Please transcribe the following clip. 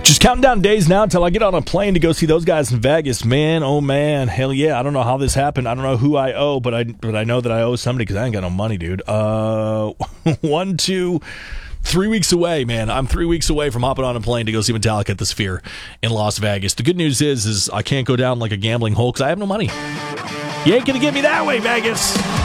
Just counting down days now until I get on a plane to go see those guys in Vegas. Man, oh man, hell yeah. I don't know how this happened. I don't know who I owe, but I know that I owe somebody because I ain't got no money, dude. 1, 2, 3 weeks away, man. I'm 3 weeks away from hopping on a plane to go see Metallica at the Sphere in Las Vegas. The good news is I can't go down like a gambling hole because I have no money. You ain't going to get me that way, Vegas.